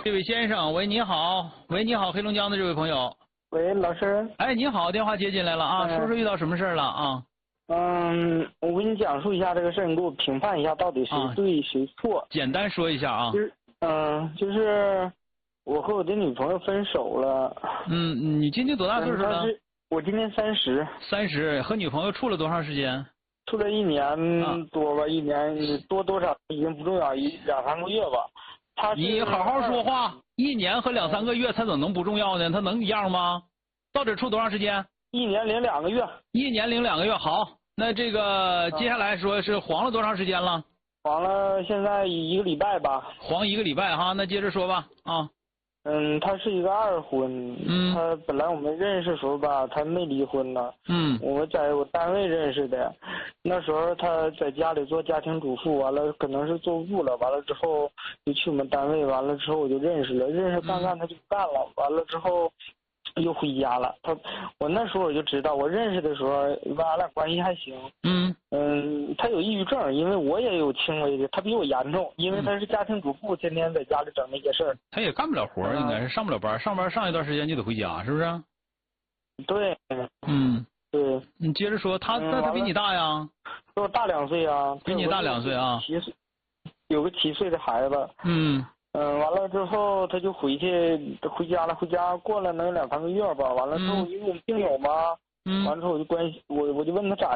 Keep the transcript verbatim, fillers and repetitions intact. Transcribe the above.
这位先生，喂，你好，喂，你好，黑龙江的这位朋友。 喂，老师。 哎，你好，电话接进来了啊， 嗯、 说说遇到什么事了啊？ 嗯，我给你讲述一下这个事儿，你给我评判一下到底谁对谁错。 啊、简单说一下啊。 就是，嗯，就是我和我的女朋友分手了。 嗯，你今年多大岁数了？ 嗯、我今年三十。 三十，和女朋友处了多长时间？ 处了一年多吧，啊、一年多多少已经不重要，一两三个月吧。他你好好说话，一年和两三个月，他怎么能不重要呢？他能一样吗？到底处多长时间？ 一年零两个月。 一年零两个月，好，那这个接下来说是黄了多长时间了？ 黄了现在一个礼拜吧。 黄一个礼拜哈，那接着说吧啊。 嗯，他是一个二婚。 嗯。 他本来我们认识的时候吧，他没离婚呢。 嗯。 我们在我单位认识的，那时候他在家里做家庭主妇，完了可能是做误了，完了之后就去我们单位，完了之后我就认识了，认识干干他就不干了，完了之后又回家了。他我那时候我就知道，我认识的时候俺俩关系还行。 嗯。 嗯，他有抑郁症，因为我也有轻微的，他比我严重，因为他是家庭主妇，天天在家里整那些事儿。 他也干不了活，应该是上不了班，上班上一段时间就得回家，是不是？ 对。 嗯。 对。 你接着说，他那他比你大呀？ 比我大两岁啊。 比你大两岁啊？ 七岁，有个七岁的孩子。 嗯。 嗯，完了之后他就回去回家了，回家过了能两三个月吧。完了之后，因为我们病友嘛，嗯，完了之后我就关系我我就问他咋